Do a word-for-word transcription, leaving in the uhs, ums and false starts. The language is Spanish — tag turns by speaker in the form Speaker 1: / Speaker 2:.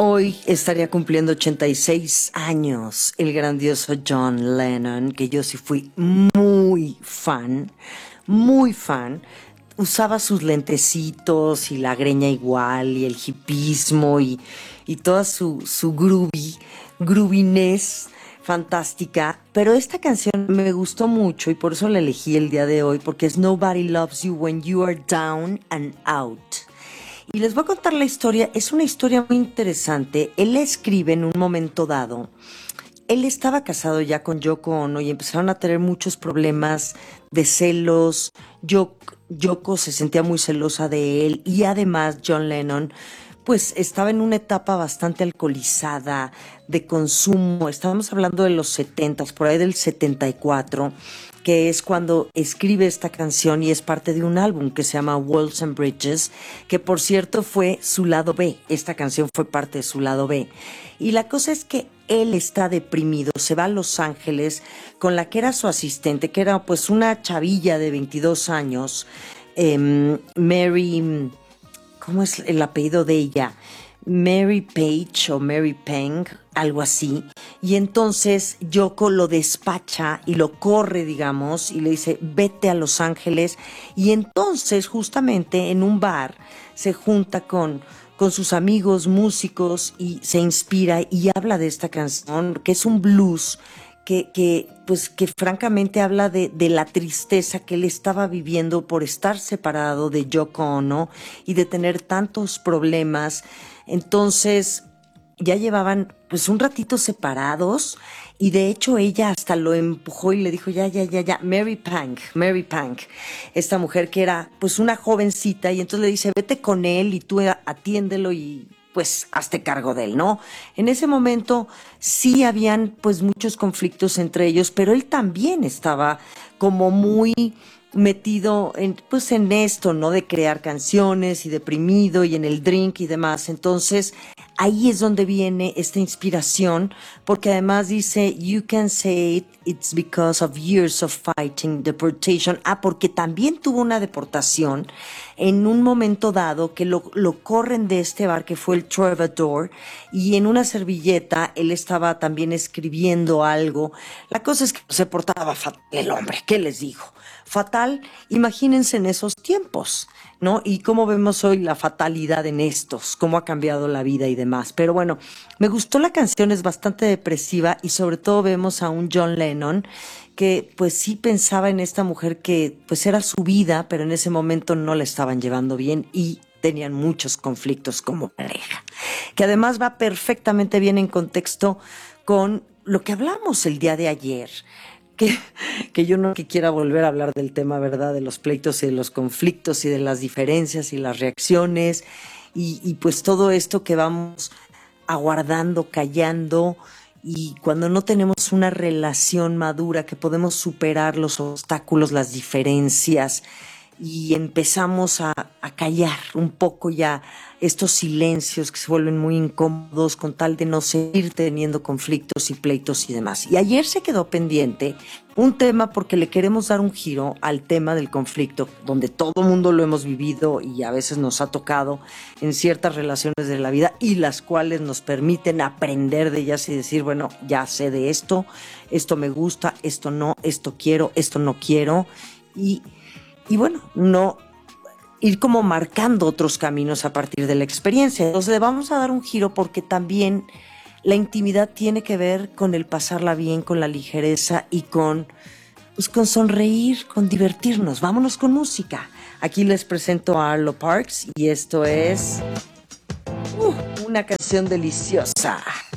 Speaker 1: Hoy estaría cumpliendo ochenta y seis años el grandioso John Lennon, que yo sí fui muy fan, muy fan. Usaba sus lentecitos y la greña igual y el hipismo y, y toda su, su groovy, grooviness fantástica. Pero esta canción me gustó mucho y por eso la elegí el día de hoy, porque es Nobody Loves You When You Are Down and Out. Y les voy a contar la historia, es una historia muy interesante. Él escribe en un momento dado, él estaba casado ya con Yoko Ono y empezaron a tener muchos problemas de celos. Yoko, Yoko se sentía muy celosa de él y además John Lennon pues estaba en una etapa bastante alcoholizada, de consumo. Estábamos hablando de los setentas, por ahí del setenta y cuatro, que es cuando escribe esta canción y es parte de un álbum que se llama Walls and Bridges, que por cierto fue su lado B. Esta canción fue parte de su lado B. Y la cosa es que él está deprimido, se va a Los Ángeles con la que era su asistente, que era pues una chavilla de veintidós años, eh, Mary... ¿Cómo es el apellido de ella? Mary Page o Mary Peng, algo así. Y entonces Yoko lo despacha y lo corre, digamos, y le dice, vete a Los Ángeles. Y entonces, justamente en un bar, se junta con, con sus amigos músicos y se inspira y habla de esta canción, que es un blues, que, que, pues, que francamente habla de, de la tristeza que él estaba viviendo por estar separado de Yoko Ono y de tener tantos problemas. Entonces ya llevaban pues un ratito separados y de hecho ella hasta lo empujó y le dijo ya, ya, ya, ya, Mary Pang, Mary Pang, esta mujer que era pues una jovencita, y entonces le dice vete con él y tú atiéndelo y pues hazte cargo de él, ¿no? En ese momento sí habían pues muchos conflictos entre ellos, pero él también estaba como muy metido en, pues en esto, ¿no? De crear canciones y deprimido y en el drink y demás. Entonces ahí es donde viene esta inspiración, porque además dice, you can say it, it's because of years of fighting deportation. Ah, porque también tuvo una deportación en un momento dado que lo, lo corren de este bar que fue el Troubadour, y en una servilleta él estaba también escribiendo algo. La cosa es que se portaba fatal el hombre, ¿qué les digo? Fatal, imagínense en esos tiempos, ¿no? Y cómo vemos hoy la fatalidad en estos, cómo ha cambiado la vida y demás. Pero bueno, me gustó la canción, es bastante depresiva y sobre todo vemos a un John Lennon que pues sí pensaba en esta mujer que pues era su vida, pero en ese momento no la estaban llevando bien y tenían muchos conflictos como pareja, que además va perfectamente bien en contexto con lo que hablamos el día de ayer. Que, que yo no que quiera volver a hablar del tema, ¿verdad? De los pleitos y de los conflictos y de las diferencias y las reacciones y, y pues todo esto que vamos aguardando, callando, y cuando no tenemos una relación madura que podemos superar los obstáculos, las diferencias y empezamos a, a callar un poco ya estos silencios que se vuelven muy incómodos con tal de no seguir teniendo conflictos y pleitos y demás. Y ayer se quedó pendiente un tema porque le queremos dar un giro al tema del conflicto, donde todo mundo lo hemos vivido y a veces nos ha tocado en ciertas relaciones de la vida y las cuales nos permiten aprender de ellas y decir, bueno, ya sé de esto, esto me gusta, esto no, esto quiero, esto no quiero, y Y bueno, no ir como marcando otros caminos a partir de la experiencia. Entonces le vamos a dar un giro porque también la intimidad tiene que ver con el pasarla bien, con la ligereza y con, pues, con sonreír, con divertirnos. Vámonos con música. Aquí les presento a Arlo Parks y esto es uh, una canción deliciosa.